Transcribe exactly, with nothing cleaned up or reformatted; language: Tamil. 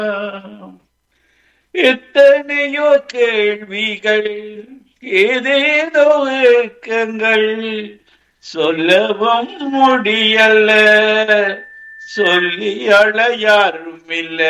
எத்தனையோ கேள்விகள், ஏதேதோ ஏக்கங்கள், சொல்லவும் முடியல, சொல்லி அழ யாரும் இல்ல.